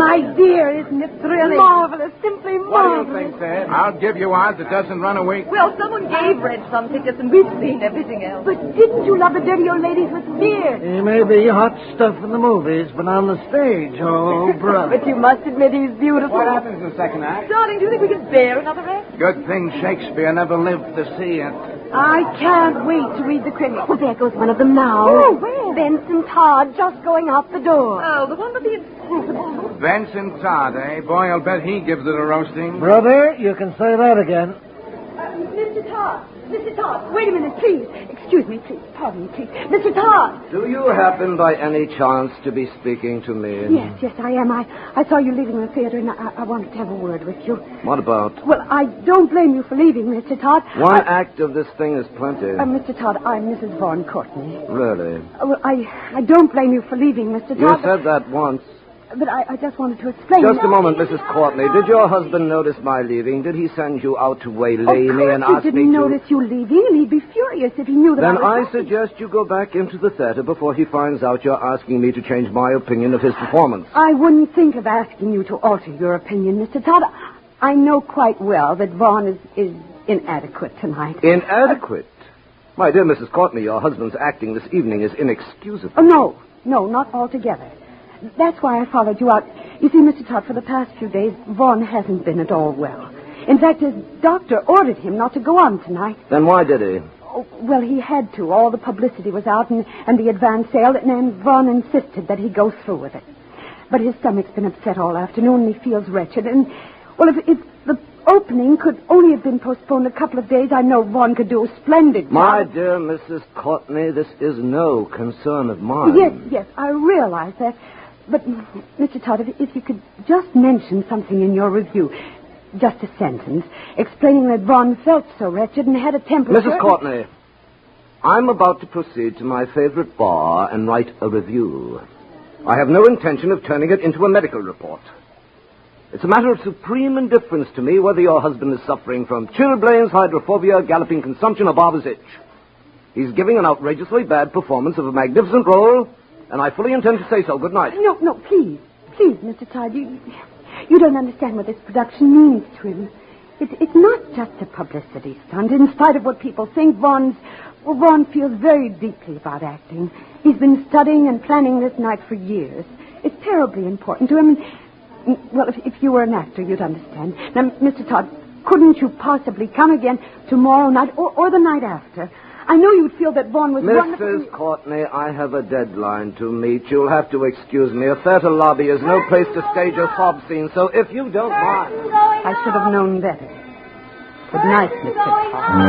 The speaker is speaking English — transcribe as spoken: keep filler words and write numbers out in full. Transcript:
My dear, isn't it thrilling? Marvelous, simply marvelous. What do you think, Ted? I'll give you odds it doesn't run a week. Well, someone gave Red some tickets, and we've seen everything else. But didn't you love the dirty old ladies with beer? He may be hot stuff in the movies, but on the stage, oh, brother. But you must admit he's beautiful. What happens in the second act? Darling, do you think we can bear another act? Good thing Shakespeare never lived to see it. I can't wait to read the critics. Oh, there goes one of them now. Oh, where? Benson Todd just going out the door. Oh, the one with the inscrutable. Vincent Todd, eh? Boy, I'll bet he gives it a roasting. Brother, you can say that again. Uh, Mister Todd. Mister Todd, wait a minute, please. Excuse me, please. Pardon me, please. Mister Todd. Do you happen by any chance to be speaking to me? Yes, yes, I am. I, I saw you leaving the theater, and I, I wanted to have a word with you. What about? Well, I don't blame you for leaving, Mister Todd. One I, act of this thing is plenty. Uh, Mister Todd, I'm Missus Vaughn Courtney. Really? Uh, well, I, I don't blame you for leaving, Mister Todd. You said that once. But I, I just wanted to explain. Just a moment, Missus Courtney. Did your husband notice my leaving? Did he send you out to waylay of me and course ask he me didn't to... notice you leaving, and he'd be furious if he knew that Then I I was... suggest you go back into the theater before he finds out you're asking me to change my opinion of his performance. I wouldn't think of asking you to alter your opinion, Mister Todd. I know quite well that Vaughn is, is inadequate tonight. Inadequate? My dear Missus Courtney, your husband's acting this evening is inexcusable. Oh, no. No, not altogether. That's why I followed you out. You see, Mister Todd, for the past few days, Vaughn hasn't been at all well. In fact, his doctor ordered him not to go on tonight. Then why did he? Oh, well, he had to. All the publicity was out and, and the advance sale, and, and Vaughn insisted that he go through with it. But his stomach's been upset all afternoon, and he feels wretched. And, well, if, if the opening could only have been postponed a couple of days, I know Vaughn could do a splendid job. My dear Missus Courtney, this is no concern of mine. Yes, yes, I realize that. But, Mister Todd, if, if you could just mention something in your review, just a sentence, explaining that Vaughn felt so wretched and had a temperature... Missus Courtney, I'm about to proceed to my favorite bar and write a review. I have no intention of turning it into a medical report. It's a matter of supreme indifference to me whether your husband is suffering from chilblains, hydrophobia, galloping consumption, or barber's itch. He's giving an outrageously bad performance of a magnificent role, and I fully intend to say so. Good night. No, no, please. Please, Mister Todd, you, you don't understand what this production means to him. It, it's not just a publicity stunt. In spite of what people think, Vaughn's, well, Vaughn feels very deeply about acting. He's been studying and planning this night for years. It's terribly important to him. Well, if, if you were an actor, you'd understand. Now, Mister Todd, couldn't you possibly come again tomorrow night or, or the night after? I know you'd feel that Vaughn was wonderful. Missus Courtney, I have a deadline to meet. You'll have to excuse me. A theater lobby is no place to stage a sob scene, so if you don't mind... I should have known better. Good night, Mister Todd.